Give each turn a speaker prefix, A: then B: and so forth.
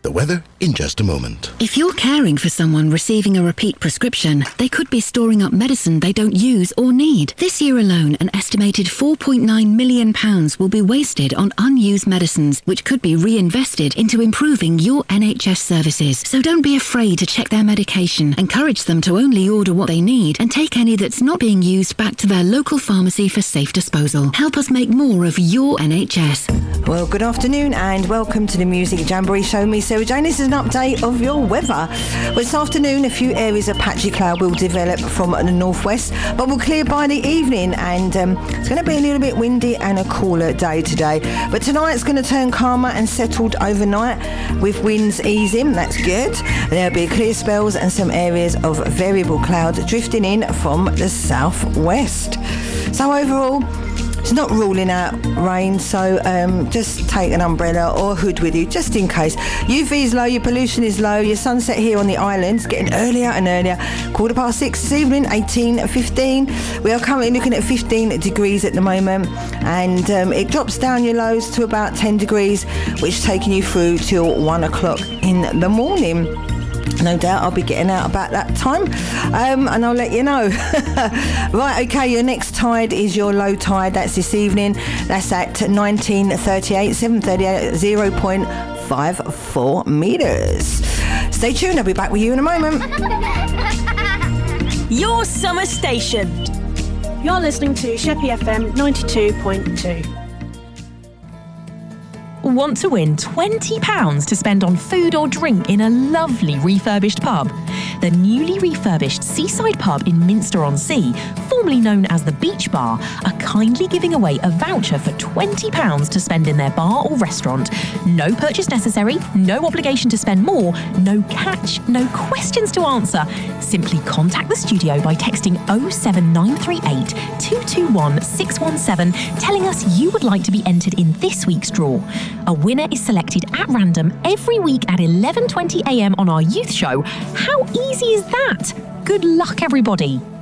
A: The weather in just a moment.
B: If you're caring for someone receiving a repeat prescription, they could be storing up medicine they don't use or need. This year alone, an estimated £4.9 million will be wasted on unused medicines, which could be reinvested into improving your NHS services. So don't be afraid to check their medication. Encourage them to only order what they need and take any that's not being used back to their local pharmacy for safe disposal. Help us make more of your NHS.
C: Well, good afternoon and welcome to the Music Jamboree Show. Me, Sarah Jane. This is an update of your weather. Well, this afternoon, a few areas of patchy cloud will develop from the northwest, but will clear by the evening, and it's going to be a little bit windy and a cooler day today. But tonight's going to turn calmer and settled overnight with winds easing. That's good. There'll be clear spells and some areas of variable cloud drifting in from the southwest. So overall, it's not ruling out rain, so just take an umbrella or a hood with you, just in case. UV is low, your pollution is low, your sunset here on the islands getting earlier and earlier. 6:15 this evening, 18:15. We are currently looking at 15 degrees at the moment, and it drops down your lows to about 10 degrees, which is taking you through till 1 o'clock in the morning. No doubt I'll be getting out about that time, and I'll let you know. Right, okay, your next tide is your low tide. That's this evening. That's at 19:38, 7:38, 0.54 metres. Stay tuned, I'll be back with you in a moment.
D: Your summer station. You're listening to Sheppey FM 92.2.
E: Want to win £20 to spend on food or drink in a lovely refurbished pub? The newly refurbished Seaside Pub in Minster-on-Sea, formerly known as the Beach Bar, are kindly giving away a voucher for £20 to spend in their bar or restaurant. No purchase necessary, no obligation to spend more, no catch, no questions to answer. Simply contact the studio by texting 07938 221 617, telling us you would like to be entered in this week's draw. A winner is selected at random every week at 11:20 a.m. on our youth show. How easy is that? Good luck, everybody.